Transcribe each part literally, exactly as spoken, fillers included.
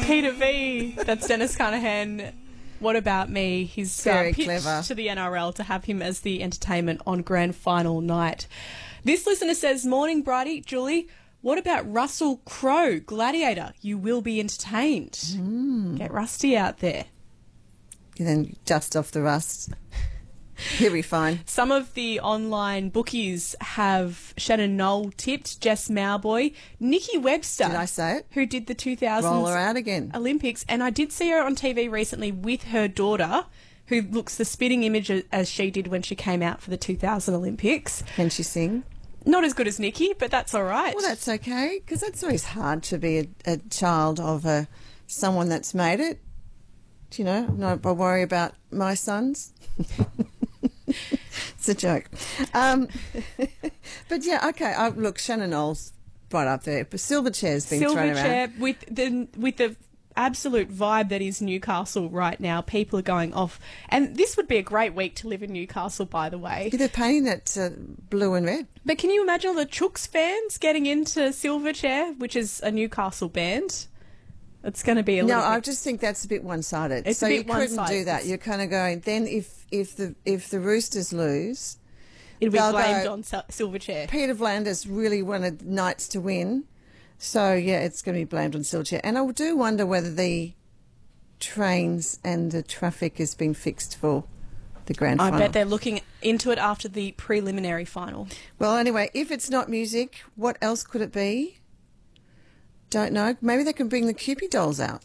Peter V, that's Dennis Carnahan. What about me? He's Very uh, pitched clever. to the N R L to have him as the entertainment on grand final night. This listener says, morning, Bridie, Julie. What about Russell Crowe, Gladiator? You will be entertained. Mm. Get Rusty out there. And then dust off the rust. He'll be fine. Some of the online bookies have Shannon Knoll tipped, Jess Mowboy, Nikki Webster. Did I say it? Who did the two thousands Roll her out again. Olympics. And I did see her on T V recently with her daughter, who looks the spitting image as she did when she came out for the two thousand Olympics. Can she sing? Not as good as Nikki, but that's all right. Well, that's okay, because it's always hard to be a, a child of a someone that's made it. You know, not I worry about my sons. It's a joke. Um, but yeah, okay. I, look, Shannon Knowles right up there. But Silverchair's been thrown around. Silverchair with the with the absolute vibe that is Newcastle right now. People are going off, and this would be a great week to live in Newcastle, by the way. Yeah, they're painting it uh, blue and red. But can you imagine all the Chooks fans getting into Silverchair, which is a Newcastle band? It's going to be a no, little bit... I just think that's a bit one-sided. It's so a bit you couldn't one-sided. do that. You're kind of going, then if, if, the, if the Roosters lose... It'll be they'll blamed go, on Sil- Silverchair. Peter Vlanders really wanted Knights to win. So, yeah, it's going to be blamed on Silverchair. And I do wonder whether the trains and the traffic has been fixed for the grand I final. bet they're looking into it after the preliminary final. Well, anyway, if it's not music, what else could it be? Don't know. Maybe they can bring the Cupid dolls out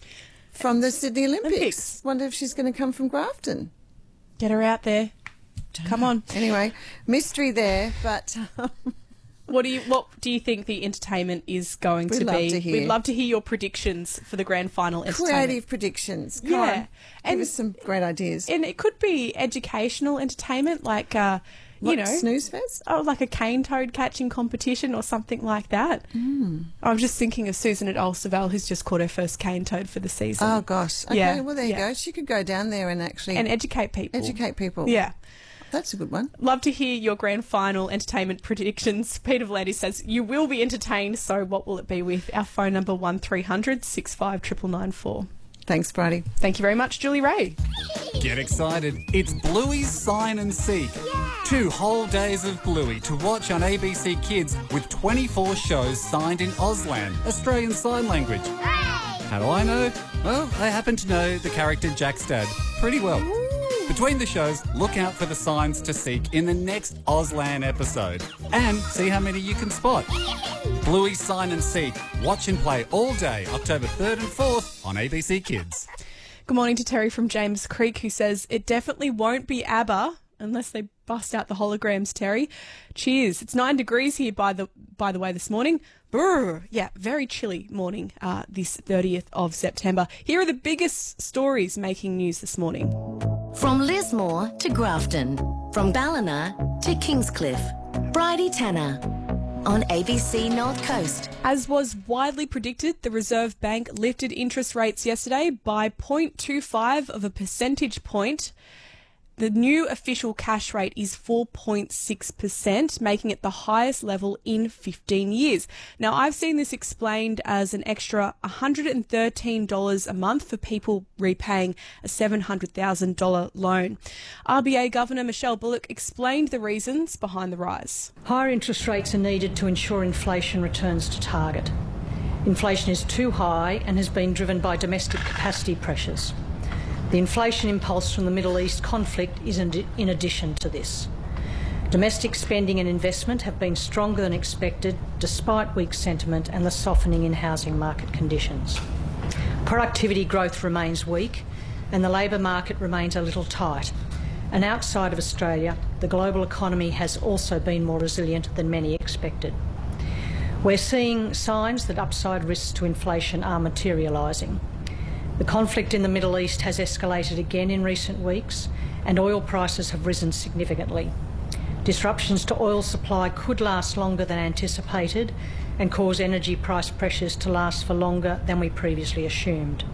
from the Sydney Olympics. Olympics. Wonder if she's going to come from Grafton. Get her out there. Come on. Anyway, mystery there, but um, What do you What do you think the entertainment is going We'd to love be? to hear. We'd love to hear your predictions for the grand final entertainment. creative predictions. Come Yeah. on. And- Give us some great ideas. And it could be educational entertainment, like uh, you What, know, Snooze Fest? oh, like a cane toad catching competition or something like that. Mm. I was just thinking of Susan at Ulstervale, who's just caught her first cane toad for the season. Oh, gosh. Okay, Yeah, well, there you yeah. go. She could go down there and actually And educate people. educate people. Yeah. That's a good one. Love to hear your grand final entertainment predictions. Peter Vlandis says you will be entertained, so what will it be with? Our phone number one three hundred six five nine nine nine four. Thanks, Bridie. Thank you very much, Julie Ray. Get excited. It's Bluey's Sign and Seek. Two whole days of Bluey to watch on A B C Kids with twenty-four shows signed in Auslan, Australian Sign Language. How do I know? Well, I happen to know the character Jack's dad pretty well. Between the shows, look out for the signs to seek in the next Auslan episode and see how many you can spot. Bluey's Sign and Seek. Watch and play all day, October third and fourth on A B C Kids. Good morning to Terry from James Creek, who says it definitely won't be ABBA unless they bust out the holograms, Terry. Cheers. It's nine degrees here, by the by the way, this morning. Brr. Yeah, very chilly morning uh, this thirtieth of September. Here are the biggest stories making news this morning. From Lismore to Grafton, from Ballina to Kingscliff, Bridie Tanner on A B C North Coast. As was widely predicted, the Reserve Bank lifted interest rates yesterday by zero point two five of a percentage point. The new official cash rate is four point six percent, making it the highest level in fifteen years. Now, I've seen this explained as an extra one hundred thirteen dollars a month for people repaying a seven hundred thousand dollars loan. R B A Governor Michelle Bullock explained the reasons behind the rise. Higher interest rates are needed to ensure inflation returns to target. Inflation is too high and has been driven by domestic capacity pressures. The inflation impulse from the Middle East conflict is in addition to this. Domestic spending and investment have been stronger than expected despite weak sentiment and the softening in housing market conditions. Productivity growth remains weak and the labour market remains a little tight. And outside of Australia, the global economy has also been more resilient than many expected. We're seeing signs that upside risks to inflation are materialising. The conflict in the Middle East has escalated again in recent weeks and oil prices have risen significantly. Disruptions to oil supply could last longer than anticipated and cause energy price pressures to last for longer than we previously assumed.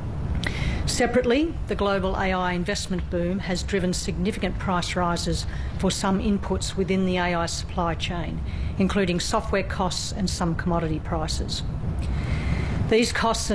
Separately, the global A I investment boom has driven significant price rises for some inputs within the A I supply chain, including software costs and some commodity prices. These costs are